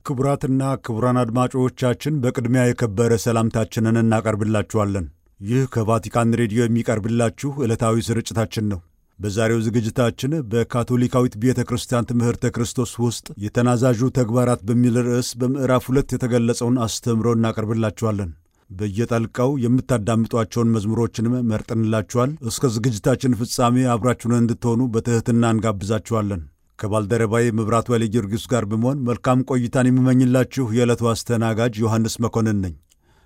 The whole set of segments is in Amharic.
ክቡራትና ክቡራን አድማጮቻችን በቅድሚያ የከበረ ሰላምታችንን እናቀርብላችኋለን። ይህ ከቫቲካን ሬዲዮ የሚቀርብላችሁ ዕለታዊ ስርጭታችን ነው። በዛሬው ዝግጅታችን በካቶሊካዊት ቤተ ክርስቲያን ትምህርተ ክርስቶስ ውስጥ የተናዛዡ ተግባራት በሚል ርዕስ በምዕራፍ 2 የተገለጸውን አስተምሮ እናቀርብላችኋለን። በየጠልቃው የምታዳምጧቸውን መዝሙሮችንም መርጠንላችኋል። እስከ ዝግጅታችን ፍጻሜ አብራችሁን እንድትሆኑ በትሕትና እንጋብዛችኋለን። ከባልደረባዬ መብራቱ ኃይለ ጊዮርጊስ ጋር በመሆን መልካም ቆይታን የምመኝላችሁ የዕለቱ አስተናጋጅ ዮሐንስ መኮንን ነኝ።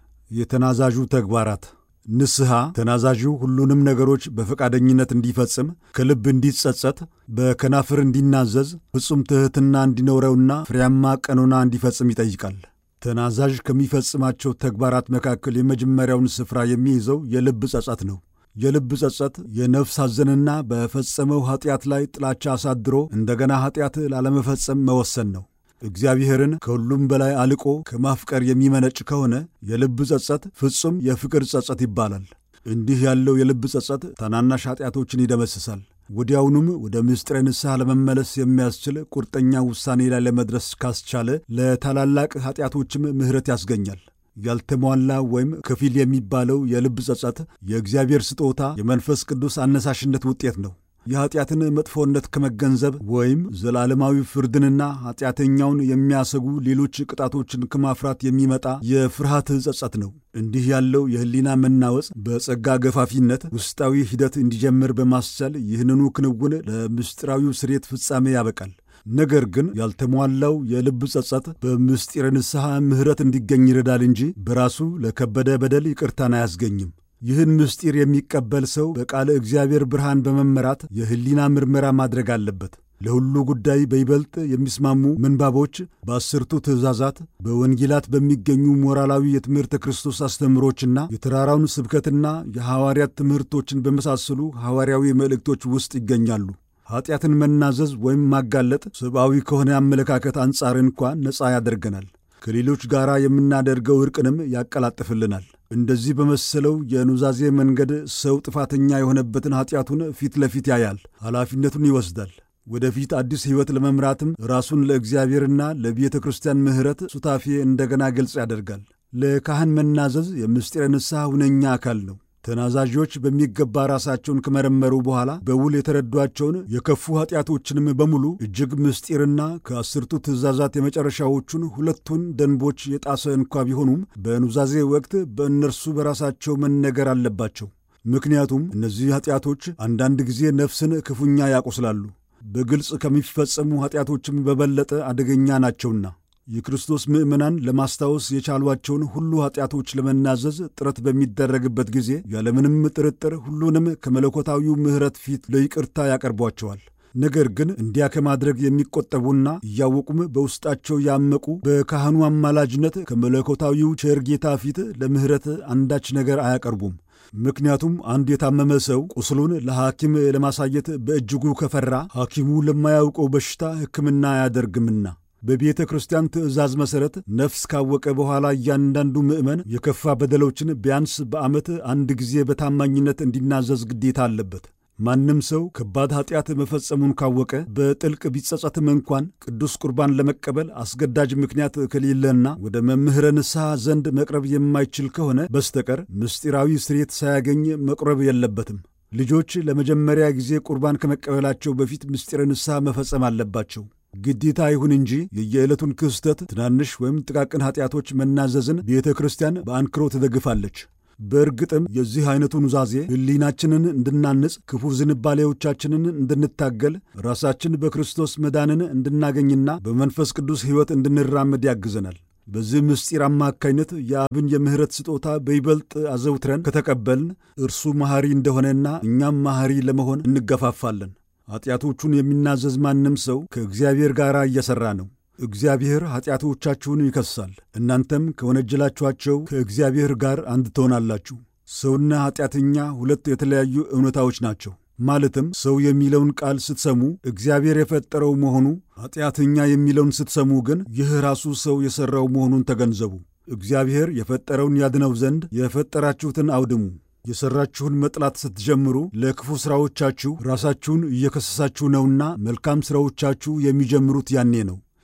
የተናዛዡ ተግባራት ንስሐ ተናዛዡ ሁሉንም ነገሮች በፈቃደኝነት እንዲፈጽም፣ ከልብ እንዲጸጸት፣ በከናፍር እንዲናዘዝ፣ ፍጹም ትሕትና እንዲኖረውና ፍሬያማ ቀኖና እንዲፈጽም ይጠይቃል። ተናዛዥ ከሚፈጽማቸው ተግባራት መካከል የመጀመሪያውን ስፍራ የሚይዘው የልብ ጸጸት ነው። የልብ ጸጸት የነፍስ ሐዘንና በፈጸመው ኀጢአት ላይ ጥላቻ አሳድሮ እንደገና ኀጢአት ላለመፈጸም መወሰን ነው። እግዚአብሔርን ከሁሉም በላይ አልቆ ከማፍቀር የሚመነጭ ከሆነ የልብ ጸጸት ፍጹም የፍቅር ጸጸት ይባላል። እንዲህ ያለው የልብ ጸጸት ታናናሽ ኀጢአቶችን ይደመስሳል። ወዲያውኑም ወደ ምስጢረ ንስሐ ለመመለስ የሚያስችል ቁርጠኛ ውሳኔ ላይ ለመድረስ ካስቻለ ለታላላቅ ኀጢአቶችም ምሕረት ያስገኛል። ያልተሟላ ወይም ከፊል የሚባለው የልብ ጸጸት የእግዚአብሔር ስጦታ የመንፈስ ቅዱስ አነሳሽነት ውጤት ነው። የኀጢአትን መጥፎነት ከመገንዘብ ወይም ዘላለማዊ ፍርድንና ኀጢአተኛውን የሚያሰጉ ሌሎች ቅጣቶችን ከማፍራት የሚመጣ የፍርሃት ጸጸት ነው። እንዲህ ያለው የሕሊና መናወጽ በጸጋ ገፋፊነት ውስጣዊ ሂደት እንዲጀምር በማስቻል ይህንኑ ክንውን ለምስጢራዊው ስርየት ፍጻሜ ያበቃል። ነገር ግን ያልተሟላው የልብ ጸጸት በምስጢረ ንስሐ ምሕረት እንዲገኝ ይረዳል እንጂ በራሱ ለከበደ በደል ይቅርታን አያስገኝም። ይህን ምስጢር የሚቀበል ሰው በቃለ እግዚአብሔር ብርሃን በመመራት የሕሊና ምርመራ ማድረግ አለበት። ለሁሉ ጉዳይ በይበልጥ የሚስማሙ ምንባቦች በአስርቱ ትእዛዛት፣ በወንጌላት በሚገኙ ሞራላዊ የትምህርተ ክርስቶስ አስተምሮችና የተራራውን ስብከትና የሐዋርያት ትምህርቶችን በመሳሰሉ ሐዋርያዊ መልእክቶች ውስጥ ይገኛሉ። ኀጢአትን መናዘዝ ወይም ማጋለጥ ሰብአዊ ከሆነ አመለካከት አንጻር እንኳ ነፃ ያደርገናል። ከሌሎች ጋር የምናደርገው ዕርቅንም ያቀላጥፍልናል። እንደዚህ በመሰለው የኑዛዜ መንገድ ሰው ጥፋተኛ የሆነበትን ኀጢአቱን ፊት ለፊት ያያል፣ ኃላፊነቱን ይወስዳል። ወደፊት አዲስ ሕይወት ለመምራትም ራሱን ለእግዚአብሔርና ለቤተ ክርስቲያን ምሕረት ሱታፌ እንደገና ግልጽ ያደርጋል። ለካህን መናዘዝ የምስጢረ ንስሐ ሁነኛ አካል ነው። ተናዛዦች በሚገባ ራሳቸውን ከመረመሩ በኋላ በውል የተረዷቸውን የከፉ ኀጢአቶችንም በሙሉ እጅግ ምስጢርና ከአስርቱ ትእዛዛት የመጨረሻዎቹን ሁለቱን ደንቦች የጣሰ እንኳ ቢሆኑም በኑዛዜ ወቅት በእነርሱ በራሳቸው መነገር አለባቸው። ምክንያቱም እነዚህ ኀጢአቶች አንዳንድ ጊዜ ነፍስን ክፉኛ ያቆስላሉ፣ በግልጽ ከሚፈጸሙ ኀጢአቶችም በበለጠ አደገኛ ናቸውና። የክርስቶስ ምዕመናን ለማስታወስ የቻሏቸውን ሁሉ ኀጢአቶች ለመናዘዝ ጥረት በሚደረግበት ጊዜ ያለምንም ጥርጥር ሁሉንም ከመለኮታዊው ምሕረት ፊት ለይቅርታ ያቀርቧቸዋል። ነገር ግን እንዲያ ከማድረግ የሚቆጠቡና እያወቁም በውስጣቸው ያመቁ በካህኑ አማላጅነት ከመለኮታዊው ቸር ጌታ ፊት ለምሕረት አንዳች ነገር አያቀርቡም። ምክንያቱም አንድ የታመመ ሰው ቁስሉን ለሐኪም ለማሳየት በእጅጉ ከፈራ ሐኪሙ ለማያውቀው በሽታ ሕክምና አያደርግምና። በቤተ ክርስቲያን ትእዛዝ መሠረት ነፍስ ካወቀ በኋላ እያንዳንዱ ምዕመን የከፋ በደሎችን ቢያንስ በዓመት አንድ ጊዜ በታማኝነት እንዲናዘዝ ግዴታ አለበት። ማንም ሰው ከባድ ኀጢአት መፈጸሙን ካወቀ በጥልቅ ቢጸጸትም እንኳን ቅዱስ ቁርባን ለመቀበል አስገዳጅ ምክንያት ከሌለና ወደ መምህረ ንስሐ ዘንድ መቅረብ የማይችል ከሆነ በስተቀር ምስጢራዊ ስርየት ሳያገኝ መቁረብ የለበትም። ልጆች ለመጀመሪያ ጊዜ ቁርባን ከመቀበላቸው በፊት ምስጢረ ንስሐ መፈጸም አለባቸው። ግዴታ ይሁን እንጂ የየዕለቱን ክስተት ትናንሽ ወይም ጥቃቅን ኀጢአቶች መናዘዝን ቤተ ክርስቲያን በአንክሮ ትደግፋለች። በእርግጥም የዚህ ዐይነቱ ኑዛዜ ሕሊናችንን እንድናንጽ፣ ክፉ ዝንባሌዎቻችንን እንድንታገል፣ ራሳችን በክርስቶስ መዳንን እንድናገኝና በመንፈስ ቅዱስ ሕይወት እንድንራመድ ያግዘናል። በዚህ ምስጢር አማካይነት የአብን የምሕረት ስጦታ በይበልጥ አዘውትረን ከተቀበልን እርሱ መሐሪ እንደሆነና እኛም መሐሪ ለመሆን እንገፋፋለን። ኀጢአቶቹን የሚናዘዝ ማንም ሰው ከእግዚአብሔር ጋር እየሠራ ነው። እግዚአብሔር ኀጢአቶቻችሁን ይከሳል፣ እናንተም ከወነጀላችኋቸው ከእግዚአብሔር ጋር አንድ ትሆናላችሁ። ሰውና ኀጢአተኛ ሁለት የተለያዩ እውነታዎች ናቸው። ማለትም ሰው የሚለውን ቃል ስትሰሙ እግዚአብሔር የፈጠረው መሆኑ፣ ኀጢአተኛ የሚለውን ስትሰሙ ግን ይህ ራሱ ሰው የሠራው መሆኑን ተገንዘቡ። እግዚአብሔር የፈጠረውን ያድነው ዘንድ የፈጠራችሁትን አውድሙ። የሠራችሁን መጥላት ስትጀምሩ ለክፉ ሥራዎቻችሁ ራሳችሁን እየከሰሳችሁ ነውና መልካም ሥራዎቻችሁ የሚጀምሩት ያኔ ነው።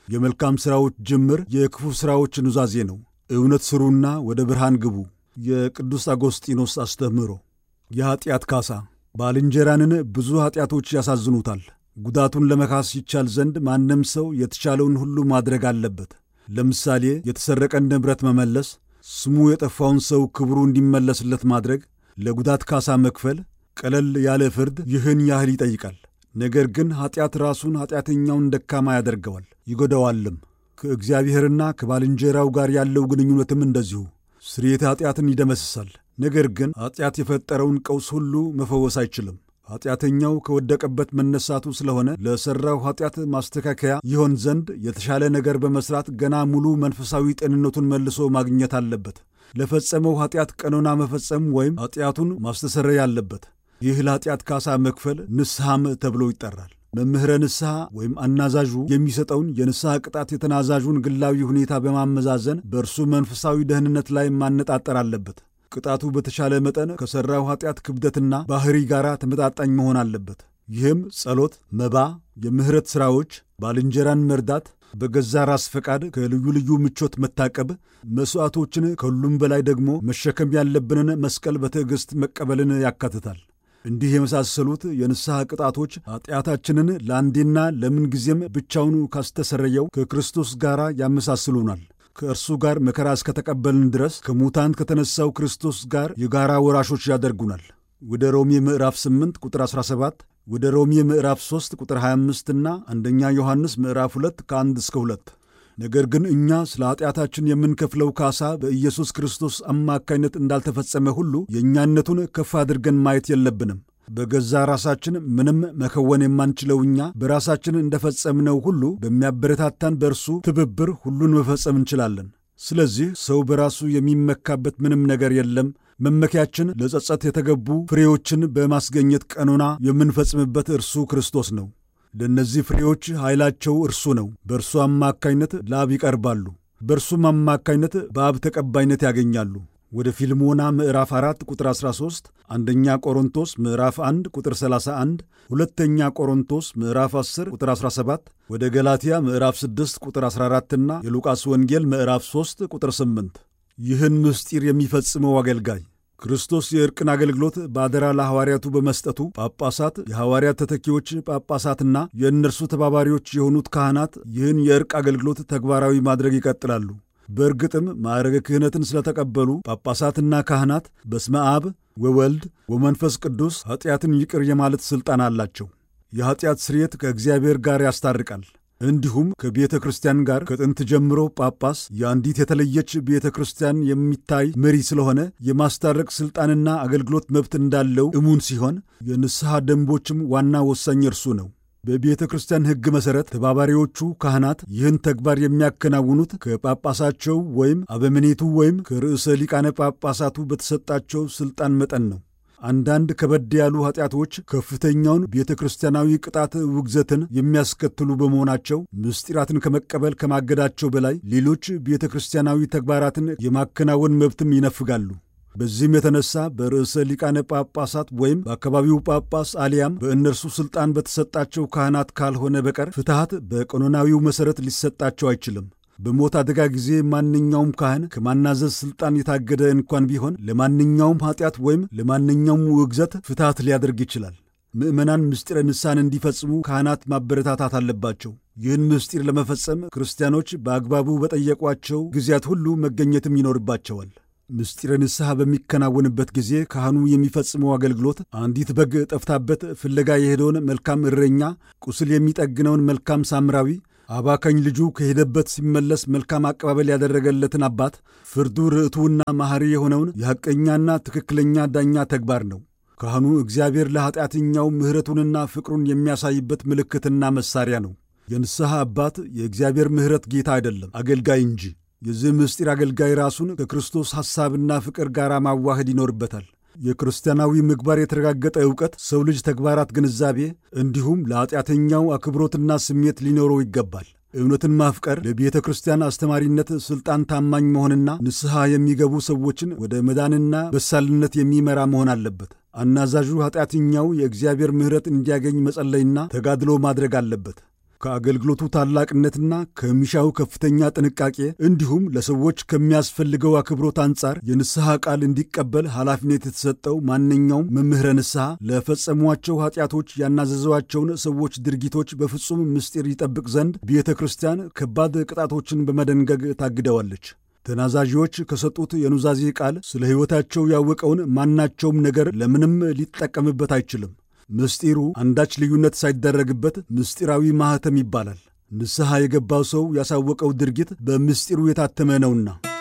የመልካም ሥራዎች ጅምር የክፉ ሥራዎች ኑዛዜ ነው። እውነት ስሩና ወደ ብርሃን ግቡ። የቅዱስ አጎስጢኖስ አስተምህሮ። የኀጢአት ካሳ። ባልንጀራንን ብዙ ኀጢአቶች ያሳዝኑታል። ጉዳቱን ለመካስ ይቻል ዘንድ ማንም ሰው የተቻለውን ሁሉ ማድረግ አለበት። ለምሳሌ የተሰረቀን ንብረት መመለስ፣ ስሙ የጠፋውን ሰው ክብሩ እንዲመለስለት ማድረግ፣ ለጉዳት ካሳ መክፈል፣ ቀለል ያለ ፍርድ ይህን ያህል ይጠይቃል። ነገር ግን ኀጢአት ራሱን ኀጢአተኛውን ደካማ ያደርገዋል፣ ይጎዳዋልም። ከእግዚአብሔርና ከባልንጀራው ጋር ያለው ግንኙነትም እንደዚሁ ስርየተ ኀጢአትን ይደመስሳል። ነገር ግን ኀጢአት የፈጠረውን ቀውስ ሁሉ መፈወስ አይችልም። ኀጢአተኛው ከወደቀበት መነሳቱ ስለሆነ ለሠራው ኀጢአት ማስተካከያ ይሆን ዘንድ የተሻለ ነገር በመሥራት ገና ሙሉ መንፈሳዊ ጤንነቱን መልሶ ማግኘት አለበት። ለፈጸመው ኀጢአት ቀኖና መፈጸም ወይም ኀጢአቱን ማስተሰረይ አለበት። ይህ ለኀጢአት ካሳ መክፈል ንስሐም ተብሎ ይጠራል። መምህረ ንስሐ ወይም አናዛዡ የሚሰጠውን የንስሐ ቅጣት የተናዛዡን ግላዊ ሁኔታ በማመዛዘን በእርሱ መንፈሳዊ ደህንነት ላይ ማነጣጠር አለበት። ቅጣቱ በተቻለ መጠን ከሠራው ኀጢአት ክብደትና ባሕሪ ጋር ተመጣጣኝ መሆን አለበት። ይህም ጸሎት፣ መባ፣ የምሕረት ሥራዎች፣ ባልንጀራን መርዳት፣ በገዛ ራስ ፈቃድ ከልዩ ልዩ ምቾት መታቀብ፣ መሥዋዕቶችን፣ ከሁሉም በላይ ደግሞ መሸከም ያለብንን መስቀል በትዕግሥት መቀበልን ያካትታል። እንዲህ የመሳሰሉት የንስሐ ቅጣቶች ኀጢአታችንን ለአንዴና ለምን ጊዜም ብቻውን ካስተሰረየው ከክርስቶስ ጋር ያመሳስሉናል። ከእርሱ ጋር መከራ እስከተቀበልን ድረስ ከሙታን ከተነሣው ክርስቶስ ጋር የጋራ ወራሾች ያደርጉናል። ወደ ሮሜ ምዕራፍ 8 ቁጥር 17፣ ወደ ሮሜ ምዕራፍ 3 ቁጥር 25 እና አንደኛ ዮሐንስ ምዕራፍ 2 ከ1 እስከ 2። ነገር ግን እኛ ስለ ኀጢአታችን የምንከፍለው ካሳ በኢየሱስ ክርስቶስ አማካይነት እንዳልተፈጸመ ሁሉ የእኛነቱን ከፍ አድርገን ማየት የለብንም። በገዛ ራሳችን ምንም መከወን የማንችለው እኛ በራሳችን እንደፈጸምነው ሁሉ በሚያበረታታን በእርሱ ትብብር ሁሉን መፈጸም እንችላለን። ስለዚህ ሰው በራሱ የሚመካበት ምንም ነገር የለም። መመኪያችን ለጸጸት የተገቡ ፍሬዎችን በማስገኘት ቀኖና የምንፈጽምበት እርሱ ክርስቶስ ነው። ለእነዚህ ፍሬዎች ኃይላቸው እርሱ ነው። በእርሱ አማካይነት ለአብ ይቀርባሉ፣ በእርሱም አማካይነት በአብ ተቀባይነት ያገኛሉ። ወደ ፊልሞና ምዕራፍ 4 ቁጥር 13፣ አንደኛ ቆሮንቶስ ምዕራፍ 1 ቁጥር 31፣ ሁለተኛ ቆሮንቶስ ምዕራፍ 10 ቁጥር 17፣ ወደ ገላትያ ምዕራፍ 6 ቁጥር 14 እና የሉቃስ ወንጌል ምዕራፍ 3 ቁጥር 8። ይህን ምስጢር የሚፈጽመው አገልጋይ ክርስቶስ የዕርቅን አገልግሎት በአደራ ለሐዋርያቱ በመስጠቱ ጳጳሳት፣ የሐዋርያት ተተኪዎች ጳጳሳትና የእነርሱ ተባባሪዎች የሆኑት ካህናት ይህን የዕርቅ አገልግሎት ተግባራዊ ማድረግ ይቀጥላሉ። በእርግጥም ማዕረገ ክህነትን ስለተቀበሉ ጳጳሳትና ካህናት በስመ አብ ወወልድ ወመንፈስ ቅዱስ ኀጢአትን ይቅር የማለት ሥልጣን አላቸው። የኀጢአት ስርየት ከእግዚአብሔር ጋር ያስታርቃል። እንዲሁም ከቤተ ክርስቲያን ጋር ከጥንት ጀምሮ ጳጳስ የአንዲት የተለየች ቤተ ክርስቲያን የሚታይ መሪ ስለሆነ የማስታረቅ ሥልጣንና አገልግሎት መብት እንዳለው እሙን ሲሆን የንስሐ ደንቦችም ዋና ወሳኝ እርሱ ነው። በቤተ ክርስቲያን ሕግ መሠረት ተባባሪዎቹ ካህናት ይህን ተግባር የሚያከናውኑት ከጳጳሳቸው ወይም አበምኔቱ ወይም ከርዕሰ ሊቃነ ጳጳሳቱ በተሰጣቸው ሥልጣን መጠን ነው። አንዳንድ ከበድ ያሉ ኀጢአቶች ከፍተኛውን ቤተ ክርስቲያናዊ ቅጣት ውግዘትን የሚያስከትሉ በመሆናቸው ምስጢራትን ከመቀበል ከማገዳቸው በላይ ሌሎች ቤተ ክርስቲያናዊ ተግባራትን የማከናወን መብትም ይነፍጋሉ። በዚህም የተነሳ በርዕሰ ሊቃነ ጳጳሳት ወይም በአካባቢው ጳጳስ አሊያም በእነርሱ ሥልጣን በተሰጣቸው ካህናት ካልሆነ በቀር ፍትሐት በቀኖናዊው መሠረት ሊሰጣቸው አይችልም። በሞት አደጋ ጊዜ ማንኛውም ካህን ከማናዘዝ ሥልጣን የታገደ እንኳን ቢሆን ለማንኛውም ኀጢአት ወይም ለማንኛውም ውግዘት ፍትሐት ሊያደርግ ይችላል። ምዕመናን ምስጢረ ንስሐን እንዲፈጽሙ ካህናት ማበረታታት አለባቸው። ይህን ምስጢር ለመፈጸም ክርስቲያኖች በአግባቡ በጠየቋቸው ጊዜያት ሁሉ መገኘትም ይኖርባቸዋል። ምስጢረ ንስሐ በሚከናወንበት ጊዜ ካህኑ የሚፈጽመው አገልግሎት አንዲት በግ ጠፍታበት ፍለጋ የሄደውን መልካም እረኛ፣ ቁስል የሚጠግነውን መልካም ሳምራዊ፣ አባካኝ ልጁ ከሄደበት ሲመለስ መልካም አቀባበል ያደረገለትን አባት፣ ፍርዱ ርቱዕና መሐሪ የሆነውን የሐቀኛና ትክክለኛ ዳኛ ተግባር ነው። ካህኑ እግዚአብሔር ለኀጢአተኛው ምሕረቱንና ፍቅሩን የሚያሳይበት ምልክትና መሣሪያ ነው። የንስሐ አባት የእግዚአብሔር ምሕረት ጌታ አይደለም፣ አገልጋይ እንጂ። የዚህ ምስጢር አገልጋይ ራሱን ከክርስቶስ ሐሳብና ፍቅር ጋር ማዋህድ ይኖርበታል። የክርስቲያናዊ ምግባር የተረጋገጠ ዕውቀት፣ ሰው ልጅ ተግባራት ግንዛቤ፣ እንዲሁም ለኀጢአተኛው አክብሮትና ስሜት ሊኖረው ይገባል። እውነትን ማፍቀር፣ ለቤተ ክርስቲያን አስተማሪነት ሥልጣን ታማኝ መሆንና ንስሐ የሚገቡ ሰዎችን ወደ መዳንና በሳልነት የሚመራ መሆን አለበት። አናዛዡ ኀጢአተኛው የእግዚአብሔር ምሕረት እንዲያገኝ መጸለይና ተጋድሎ ማድረግ አለበት። ከአገልግሎቱ ታላቅነትና ከሚሻው ከፍተኛ ጥንቃቄ እንዲሁም ለሰዎች ከሚያስፈልገው አክብሮት አንጻር የንስሐ ቃል እንዲቀበል ኃላፊነት የተሰጠው ማንኛውም መምህረ ንስሐ ለፈጸሟቸው ኃጢአቶች ያናዘዟቸውን ሰዎች ድርጊቶች በፍጹም ምስጢር ይጠብቅ ዘንድ ቤተ ክርስቲያን ከባድ ቅጣቶችን በመደንገግ ታግደዋለች። ተናዛዦች ከሰጡት የኑዛዜ ቃል ስለ ሕይወታቸው ያወቀውን ማናቸውም ነገር ለምንም ሊጠቀምበት አይችልም። ምስጢሩ አንዳች ልዩነት ሳይደረግበት ምስጢራዊ ማኅተም ይባላል። ንስሐ የገባው ሰው ያሳወቀው ድርጊት በምስጢሩ የታተመ ነውና።